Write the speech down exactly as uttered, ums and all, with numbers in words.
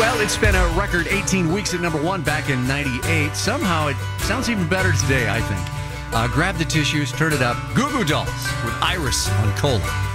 Well, it's been a record eighteen weeks at number one back in ninety-eight. Somehow it sounds even better today, I think. Uh, grab the tissues, turn it up. Goo Goo Dolls with Iris on Cola.